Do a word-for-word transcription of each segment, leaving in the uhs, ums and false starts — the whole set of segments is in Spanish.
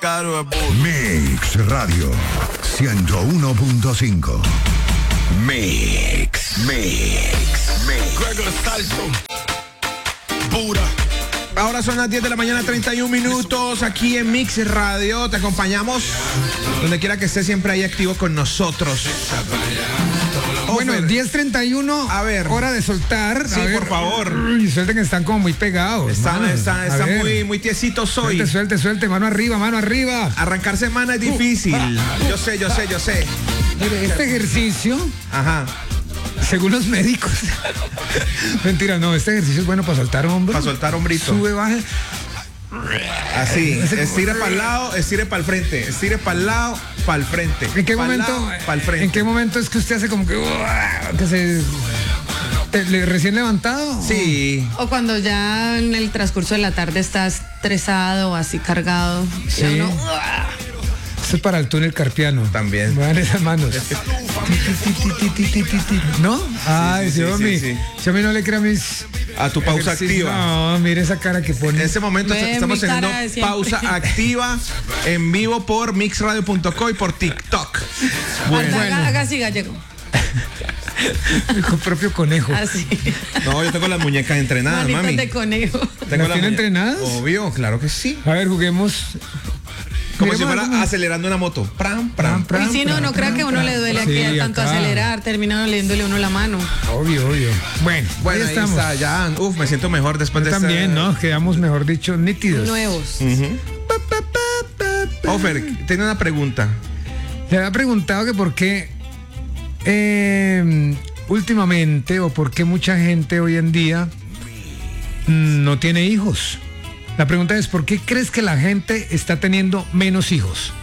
Mix Radio ciento uno punto cinco. Mix, Mix, Mix. Gregor Salto. Pura. Ahora son las diez de la mañana, treinta y un minutos, aquí en Mix Radio. Te acompañamos donde quiera que estés, siempre ahí activo con nosotros. Bueno, diez treinta y uno, a ver, hora de soltar. Sí, ver, por favor. Uy, suelten que están como muy pegados. Están, están, están muy, muy tiesitos hoy. Suelte, suelte, suelte, mano arriba, mano arriba. Arrancar semana es difícil. Uh. Yo sé, yo sé, yo sé. Mire, este ejercicio, ajá, según los médicos. Mentira, no, este ejercicio es bueno para soltar hombros. Para soltar hombrito. Sube, baja. Así, estire para el lado, estire para el frente, estire para el lado, para el frente. ¿En qué pa'l momento? lado, pa'l frente. ¿En qué momento es que usted hace como que, uh, que se te, le, recién levantado? Sí. O cuando ya en el transcurso de la tarde estás estresado, así cargado. Sí. Uno, uh, Esto es para el túnel carpiano. También. Muevan esas manos. ¿No? Ay, sí, yo, sí, mi, sí, sí. yo a mí no le creo a mis... A tu pausa ejercicio. activa. No, mire esa cara que pone. En este momento Ve estamos mi cara teniendo de siempre. pausa activa en vivo por mix radio punto co y por TikTok. Bueno. Haga, haga así, gallego. El propio conejo. Así. No, yo tengo las muñecas entrenadas, Manitas mami. de conejo. Tengo ¿Las tiene entrenadas? Obvio, claro que sí. A ver, juguemos. Como Miremos si fuera algo. acelerando una moto. Pram, pram. Pram, Y si no, no crea que a uno le duele aquí Sí, tanto acá. acelerar, termina doliéndole a uno la mano. Obvio, obvio. Bueno, Bueno, ahí ahí estamos. está, ya. Uf, me siento mejor después Yo de también, esta... ¿no? Quedamos, mejor dicho, nítidos. Nuevos. Uh-huh. Ofer, tiene una pregunta. Le había preguntado que por qué eh, últimamente o por qué mucha gente hoy en día mm, no tiene hijos. La pregunta es, ¿por qué crees que la gente está teniendo menos hijos?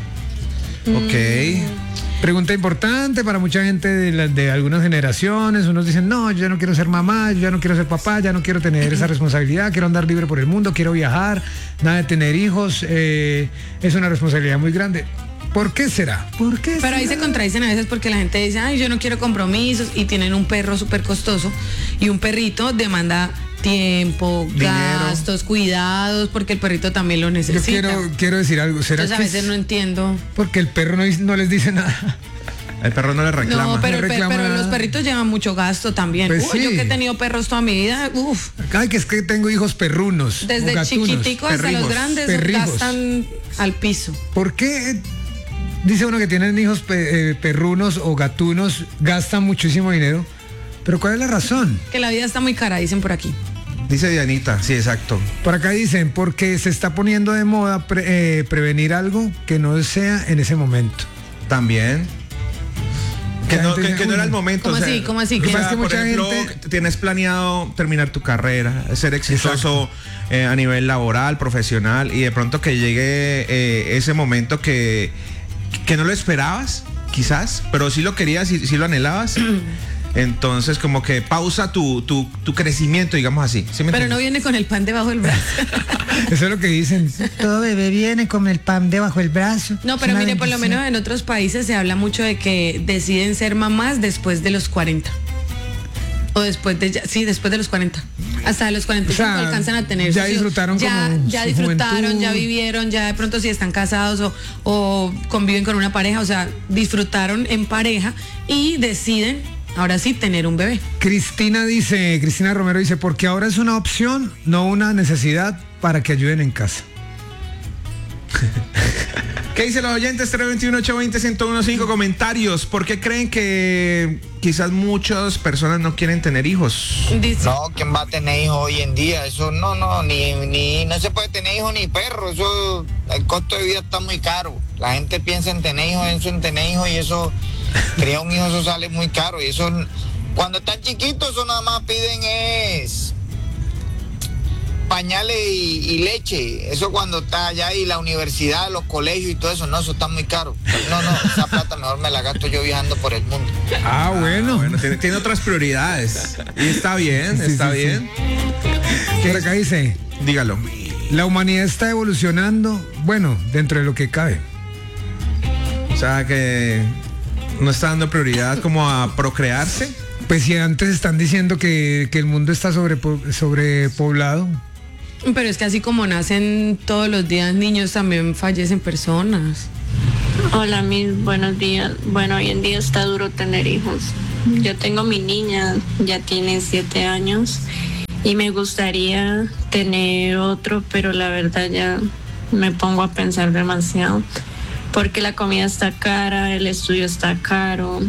Ok. Pregunta importante para mucha gente de, la- de algunas generaciones. Unos dicen, no, yo ya no quiero ser mamá, yo ya no quiero ser papá, ya no quiero tener esa responsabilidad, quiero andar libre por el mundo, quiero viajar, nada de tener hijos, eh, es una responsabilidad muy grande. ¿Por qué será? ¿Por qué Pero ahí se será? contradicen a veces porque la gente dice, ay, yo no quiero compromisos, y tienen un perro súper costoso y un perrito demanda tiempo, Dinero. gastos, cuidados, porque el perrito también lo Yo necesita. quiero, quiero decir algo. ¿Será Entonces a que veces es no entiendo. porque el perro no, no les dice nada? El perro no le reclama. No, pero, No el per- reclama pero nada. los perritos llevan mucho gasto también. Pues Uy, sí. Yo que he tenido perros toda mi vida, uff, Ay, que es que tengo hijos perrunos. o desde gatunos. chiquitico hasta perrijos, los grandes perrijos. gastan al piso. ¿Por qué dice uno que tienen hijos pe- eh, perrunos o gatunos, gastan muchísimo dinero? Pero ¿cuál es la razón? Que la vida está muy cara, dicen por aquí. Dice Dianita, sí, exacto. Por acá dicen, porque se está poniendo de moda pre- eh, prevenir algo que no sea en ese momento. También. Que La no, gente que, dice, que no era uy, el momento. ¿Cómo o sea, así? ¿Cómo así? o ¿Qué? sea, Es que por mucha ejemplo, gente- tienes planeado terminar tu carrera, ser exitoso eh, a nivel laboral, profesional, y de pronto que llegue eh, ese momento que, que no lo esperabas, quizás, pero sí lo querías y sí lo anhelabas. Entonces, como que pausa tu, tu, tu crecimiento, digamos así. ¿Sí me Pero no entiendes? viene con el pan debajo del brazo. Eso es lo que dicen. Todo bebé viene con el pan debajo del brazo. No, pero mire, por lo menos en otros países se habla mucho de que deciden ser mamás después de los cuarenta. O después de, ya- sí, después de los cuarenta. Hasta de los cuarenta y cinco O sea, alcanzan a tener ya sus hijos. disfrutaron ya, como ya su disfrutaron, juventud. ya vivieron, ya de pronto si están casados o, o conviven con una pareja, o sea, disfrutaron en pareja y deciden, ahora sí, tener un bebé. Cristina dice, Cristina Romero dice, porque ahora es una opción, no una necesidad para que ayuden en casa. ¿Qué dicen los oyentes? tres dos uno, ocho dos cero, uno uno cinco comentarios. ¿Por qué creen que quizás muchas personas no quieren tener hijos? Dice, No, ¿quién va a tener hijos hoy en día? Eso no, no, ni, ni, no se puede tener hijos ni perros. Eso, el costo de vida está muy caro. La gente piensa en tener hijos, eso en tener hijos y eso, criar un hijo, eso sale muy caro. Y eso, cuando están chiquitos, eso nada más piden es pañales y, y leche. Eso cuando está allá y la universidad, los colegios y todo eso, no, eso está muy caro. No, no, esa plata mejor me la gasto yo viajando por el mundo. Ah, bueno. Bueno, tiene, tiene otras prioridades. Y está bien, Sí, está sí, sí. bien. Por acá dice, Dígalo. la humanidad está evolucionando, bueno, dentro de lo que cabe. O sea que no está dando prioridad como a procrearse. Pues si antes están diciendo que, que el mundo está sobre, sobrepoblado, Pero es que así como nacen todos los días niños, también fallecen personas. Hola, mis buenos días. Bueno, hoy en día está duro tener hijos. Yo tengo mi niña, ya tiene siete años y me gustaría tener otro, pero la verdad ya me pongo a pensar demasiado porque la comida está cara, el estudio está caro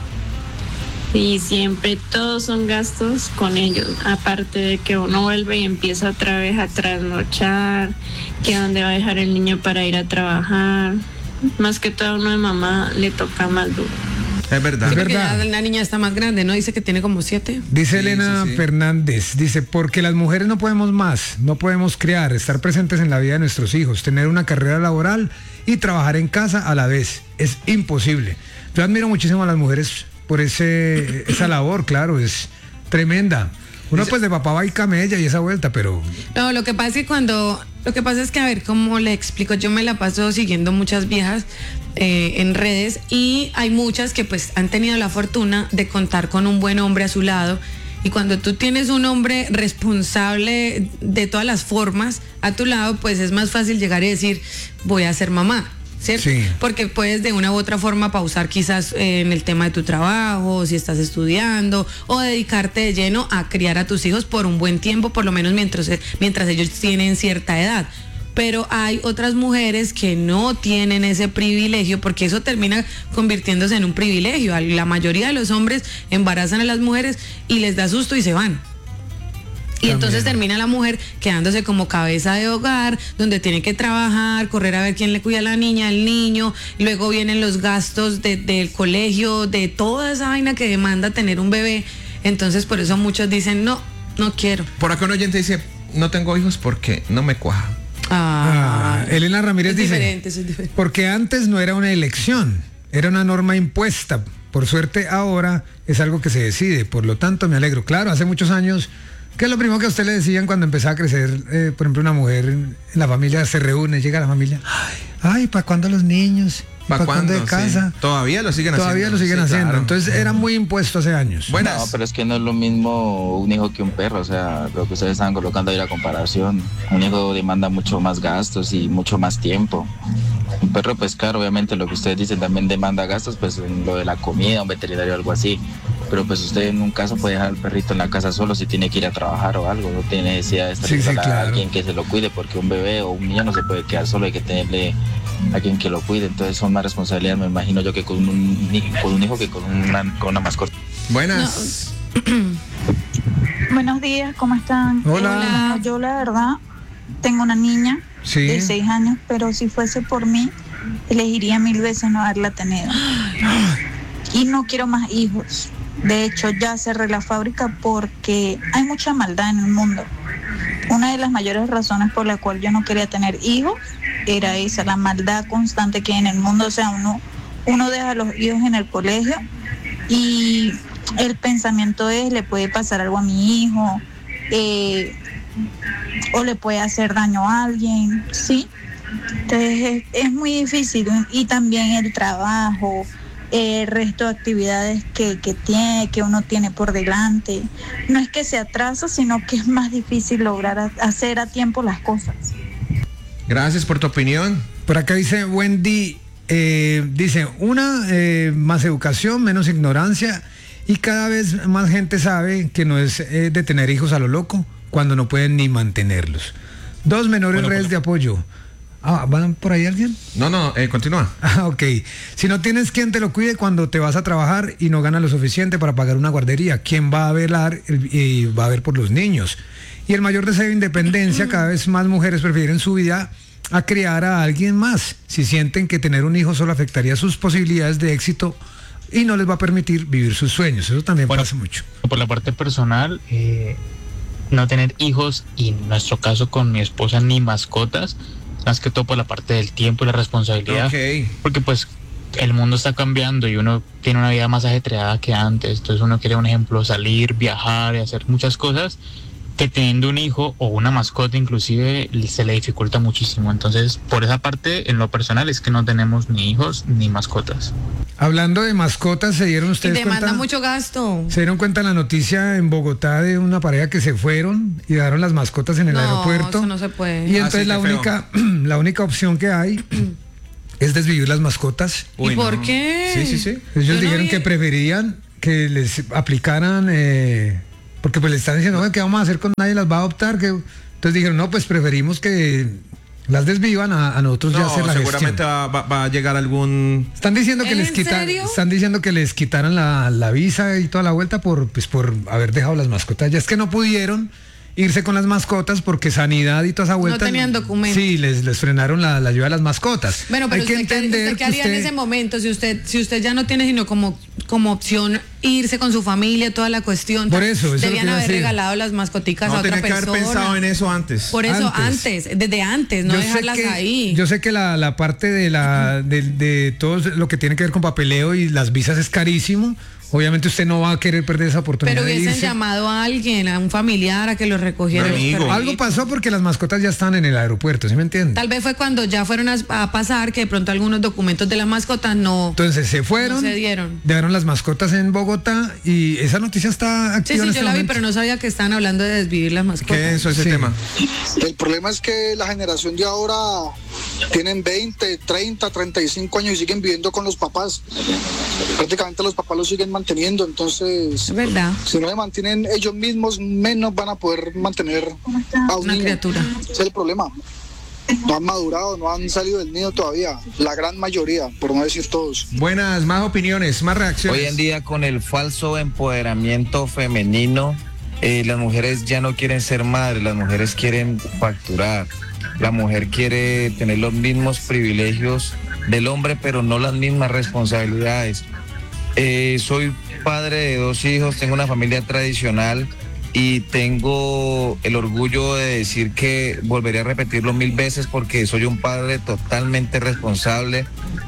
y siempre todos son gastos con ellos, aparte de que uno vuelve y empieza otra vez a trasnochar, que dónde va a dejar el niño para ir a trabajar. Más que todo a uno de mamá le toca más duro. Es verdad. Sí, Es porque verdad. ya la niña está más grande, ¿no? Dice que tiene como siete. Dice Sí, Elena sí, sí. Fernández, dice, porque las mujeres no podemos más, no podemos criar, estar presentes en la vida de nuestros hijos, tener una carrera laboral y trabajar en casa a la vez. Es imposible. Yo admiro muchísimo a las mujeres por ese, esa labor, claro, es tremenda. Uno pues de papá va y camella y esa vuelta, pero... No, lo que pasa es que cuando, lo que pasa es que, a ver, ¿cómo le explico? Yo me la paso siguiendo muchas viejas eh, en redes y hay muchas que pues han tenido la fortuna de contar con un buen hombre a su lado. Y cuando tú tienes un hombre responsable de todas las formas a tu lado, pues es más fácil llegar y decir, voy a ser mamá. ¿Cierto? Sí. Porque puedes de una u otra forma pausar quizás eh, en el tema de tu trabajo, si estás estudiando, o dedicarte de lleno a criar a tus hijos por un buen tiempo, por lo menos mientras, mientras ellos tienen cierta edad. Pero hay otras mujeres que no tienen ese privilegio, porque eso termina convirtiéndose en un privilegio. La mayoría de los hombres embarazan a las mujeres y les da susto y se van. Y entonces termina la mujer quedándose como cabeza de hogar, donde tiene que trabajar, correr a ver quién le cuida a la niña, al niño, y luego vienen los gastos de, del colegio, de toda esa vaina que demanda tener un bebé. Entonces por eso muchos dicen, no, no quiero. Por acá un oyente dice, no tengo hijos porque no me cuaja. Ah, Elena Ramírez es dice, diferente, eso es diferente. porque antes no era una elección, era una norma impuesta. Por suerte ahora es algo que se decide, por lo tanto me alegro. Claro, hace muchos años, ¿qué es lo primero que a usted le decían cuando empezaba a crecer? Eh, por ejemplo, una mujer en la familia se reúne, llega a la familia, ay, ay ¿para cuándo los niños? ¿Para cuándo de cuándo? casa? Sí. Todavía lo siguen Todavía haciendo. lo siguen Sí, haciendo. claro. Entonces era muy impuesto hace años. Buenas. No, pero es que no es lo mismo un hijo que un perro, o sea, lo que ustedes están colocando ahí la comparación. Un hijo demanda mucho más gastos y mucho más tiempo. Un perro, pues claro, obviamente lo que ustedes dicen también demanda gastos, pues en lo de la comida, un veterinario o algo así. Pero pues usted en un caso puede dejar al perrito en la casa solo si tiene que ir a trabajar o algo, no tiene necesidad de estar Sí, sí, a claro. alguien que se lo cuide, porque un bebé o un niño no se puede quedar solo, hay que tenerle a quien que lo cuide. Entonces son más responsabilidades, me imagino yo, que con un, ni- con un hijo que con una, con una mascota. Buenas. Buenos días, ¿cómo están? Hola. Bueno, yo la verdad tengo una niña Sí. de seis años, pero si fuese por mí, elegiría mil veces no haberla tenido. Y no quiero más hijos. De hecho, ya cerré la fábrica porque hay mucha maldad en el mundo. Una de las mayores razones por la cual yo no quería tener hijos era esa, la maldad constante que hay en el mundo. O sea, uno, uno deja a los hijos en el colegio y el pensamiento es, le puede pasar algo a mi hijo, eh, o le puede hacer daño a alguien, ¿sí? Entonces es, es muy difícil. Y también el trabajo, el resto de actividades que, que tiene, que uno tiene por delante. No es que se atrasa, sino que es más difícil lograr a- hacer a tiempo las cosas. Gracias por tu opinión. Por acá dice Wendy, eh, dice, una, eh, más educación, menos ignorancia, y cada vez más gente sabe que no es eh, de tener hijos a lo loco cuando no pueden ni mantenerlos. Dos, menores Bueno, redes pues- de apoyo. Ah, ¿van por ahí alguien? No, no, eh, continúa. Ah, ok. Si no tienes quien te lo cuide cuando te vas a trabajar y no ganas lo suficiente para pagar una guardería, ¿quién va a velar el- y va a ver por los niños? Y el mayor deseo de independencia, cada vez más mujeres prefieren su vida a criar a alguien más, si sienten que tener un hijo solo afectaría sus posibilidades de éxito y no les va a permitir vivir sus sueños. Eso también Bueno, pasa mucho. Por la parte personal, eh, no tener hijos y en nuestro caso con mi esposa ni mascotas, más que todo por la parte del tiempo y la responsabilidad, Ok. porque pues el mundo está cambiando y uno tiene una vida más ajetreada que antes, entonces uno quiere, un ejemplo, salir, viajar y hacer muchas cosas, que teniendo un hijo o una mascota inclusive se le dificulta muchísimo. Entonces, por esa parte, en lo personal es que no tenemos ni hijos ni mascotas. Hablando de mascotas, ¿se dieron Y ustedes demanda cuenta? mucho gasto. ¿Se dieron cuenta la noticia en Bogotá de una pareja que se fueron y dejaron las mascotas en el No, aeropuerto? eso no se puede. Y Ah, entonces sí, la qué feo. única, la única opción que hay es desvivir las mascotas. ¿Y por no. qué? Sí, sí, sí. Ellos Yo no dijeron vi- que preferían que les aplicaran, eh, porque pues le están diciendo, "Oye, ¿qué vamos a hacer con nadie las va a adoptar?" Que, entonces dijeron, no, pues preferimos que las desvivan a, a nosotros ya No, hacer la seguramente gestión. va, va- va a llegar algún... Están diciendo que ¿En les quitan, serio? están diciendo que les quitaran la, la visa y toda la vuelta por, pues, por haber dejado las mascotas. Ya es que no pudieron irse con las mascotas porque sanidad y toda esa vuelta. tenían documentos. Sí, les, les frenaron la, la ayuda de las mascotas. Bueno, pero Hay que usted, ¿qué- entender usted qué que haría en usted- ese momento si usted si usted ya no tiene sino como como opción irse con su familia, toda la cuestión? Por eso, eso es lo debían que iba a haber decir. regalado las mascoticas a No, otra tenía que haber persona. pensado en eso antes. Por eso Antes. antes, desde antes, no Yo sé dejarlas que- ahí. Yo sé que la, la parte de la de, de todo lo que tiene que ver con papeleo y las visas es carísimo. Obviamente usted no va a querer perder esa oportunidad Pero de hubiesen irse. llamado a alguien, a un familiar, a que lo recogiera. Un los amigo. perritos. Algo pasó porque las mascotas ya están en el aeropuerto, ¿sí me entiende? Tal vez fue cuando ya fueron a, a pasar que de pronto algunos documentos de las mascotas no. Entonces se fueron, No se dieron. dejaron las mascotas en Bogotá y esa noticia está Sí, activa sí, en yo este la vi, momento. pero no sabía que estaban hablando de desvivir las mascotas. ¿Qué es eso, ese Sí. tema? El problema es que la generación de ahora tienen veinte, treinta, treinta y cinco años y siguen viviendo con los papás. Prácticamente los papás los siguen manteniendo, entonces Es verdad. si no se mantienen ellos mismos, menos van a poder mantener a un Una niño. criatura. Ese es el problema. No han madurado, no han salido del nido todavía. La gran mayoría, por no decir todos. Buenas, más opiniones, más reacciones. Hoy en día con el falso empoderamiento femenino, eh, las mujeres ya no quieren ser madres, las mujeres quieren facturar. La mujer quiere tener los mismos privilegios del hombre, pero no las mismas responsabilidades. Eh, soy padre de dos hijos, tengo una familia tradicional y tengo el orgullo de decir que volvería a repetirlo mil veces porque soy un padre totalmente responsable,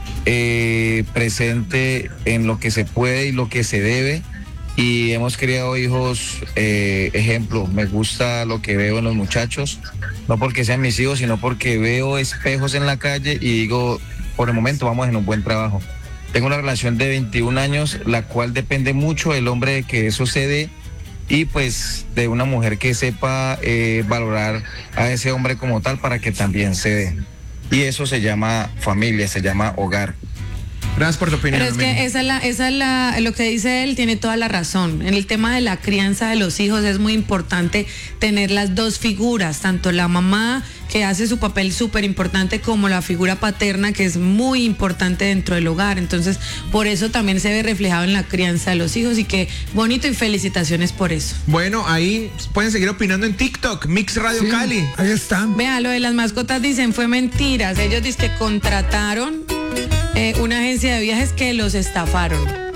eh, presente en lo que se puede y lo que se debe, y hemos criado hijos eh, ejemplo. Me gusta lo que veo en los muchachos, no porque sean mis hijos, sino porque veo espejos en la calle y digo, por el momento vamos en un buen trabajo. Tengo una relación de veintiún años, la cual depende mucho del hombre de que eso se dé y pues de una mujer que sepa eh, valorar a ese hombre como tal para que también se dé. Y eso se llama familia, se llama hogar. Gracias por tu opinión. Pero es que amigo. esa es la, esa es la, lo que dice él tiene toda la razón. En el tema de la crianza de los hijos es muy importante tener las dos figuras, tanto la mamá que hace su papel súper importante como la figura paterna que es muy importante dentro del hogar. Entonces, por eso también se ve reflejado en la crianza de los hijos y qué bonito y felicitaciones por eso. Bueno, ahí pueden seguir opinando en TikTok, Mix Radio Sí, Cali. ahí están. Vea, lo de las mascotas dicen fue mentiras. Ellos dicen que contrataron eh, una agencia de viajes que los estafaron.